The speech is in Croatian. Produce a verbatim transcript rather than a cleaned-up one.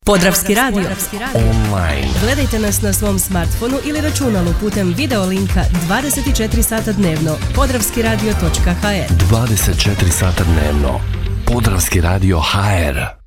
Podravski radio. Online. Gledajte nas na svom smartfonu ili računalu putem video linka dvadeset četiri sata dnevno. podravski radio točka ha er. dvadeset četiri sata dnevno. Podravski radio ha er.